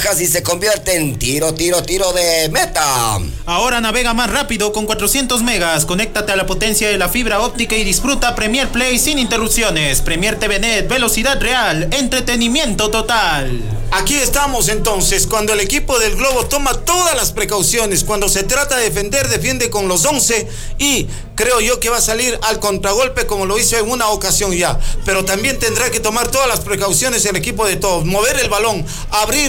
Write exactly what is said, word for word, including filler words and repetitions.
y se convierte en tiro, tiro, tiro de meta. Ahora navega más rápido con cuatrocientos megas. Conéctate a la potencia de la fibra óptica y disfruta Premier Play sin interrupciones. Premier T V Net, velocidad real, entretenimiento total. Aquí estamos entonces, cuando el equipo del Globo toma todas las precauciones, cuando se trata de defender, defiende con los once y creo yo que va a salir al contragolpe como lo hizo en una ocasión ya, pero también tendrá que tomar todas las precauciones el equipo de todos, mover el balón, abrir